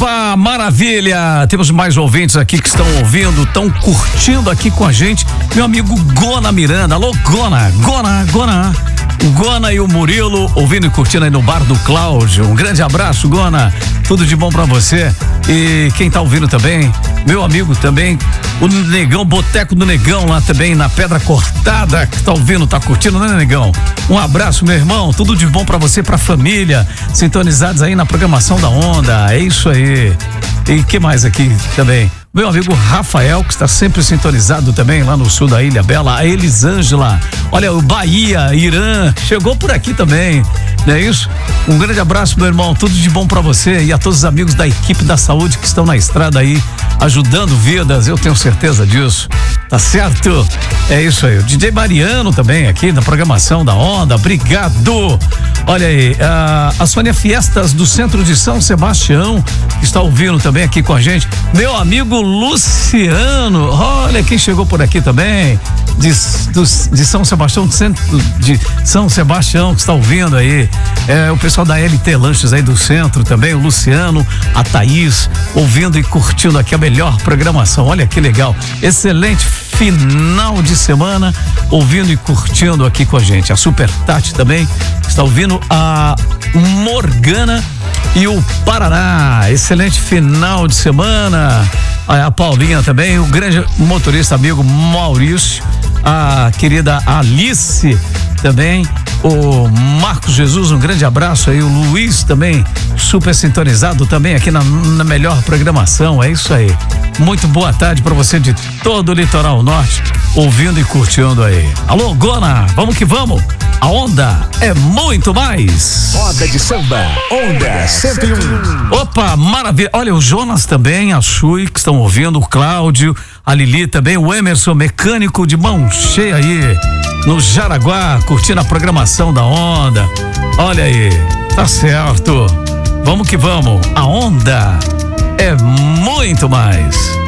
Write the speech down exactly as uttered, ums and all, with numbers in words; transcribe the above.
Opa, maravilha! Temos mais ouvintes aqui que estão ouvindo, estão curtindo aqui com a gente. Meu amigo Gona Miranda. Alô, Gona, Gona, Gona. O Gona e o Murilo ouvindo e curtindo aí no bar do Cláudio. Um grande abraço, Gona. Tudo de bom pra você. E quem tá ouvindo também, meu amigo também, o Negão, Boteco do Negão lá também na Pedra Cortada, que tá ouvindo, tá curtindo, né, Negão? Um abraço, meu irmão. Tudo de bom pra você, pra família. Sintonizados aí na programação da Onda. É isso aí. E que mais aqui também? Meu amigo Rafael, que está sempre sintonizado também lá no sul da Ilha Bela. A Elisângela, olha, o Bahia, Irã, chegou por aqui também, não é isso? Um grande abraço, meu irmão, tudo de bom pra você e a todos os amigos da equipe da saúde que estão na estrada aí, ajudando vidas, eu tenho certeza disso, tá certo? É isso aí, o D J Mariano também aqui na programação da Onda, obrigado! Olha aí, a, a Sônia Fiestas do Centro de São Sebastião, que está ouvindo também aqui com a gente, meu amigo Luciano, olha quem chegou por aqui também, de, do, de São Sebastião, do centro de São Sebastião, que está ouvindo aí, é, o pessoal da L T Lanches aí do centro também, o Luciano, a Thaís, ouvindo e curtindo aqui a melhor programação, olha que legal, excelente final de semana, ouvindo e curtindo aqui com a gente, a Super Tati também, está ouvindo a Morgana e o Paraná, excelente final de semana, a Paulinha também, o grande motorista amigo Maurício, a querida Alice também, o Marcos Jesus, um grande abraço aí, o Luiz também, super sintonizado também aqui na, na melhor programação, é isso aí. Muito boa tarde pra você de todo o litoral norte, ouvindo e curtindo aí. Alô, Gona, vamos que vamos. A Onda é muito mais. Roda de samba, Onda cento e um. Opa, maravilha. Olha, o Jonas também, a Chui, que estão ouvindo, o Cláudio, a Lili também, o Emerson, mecânico de mão cheia aí, no Jaraguá, curtindo a programação da Onda. Olha aí, tá certo. Vamos que vamos. A Onda é muito mais.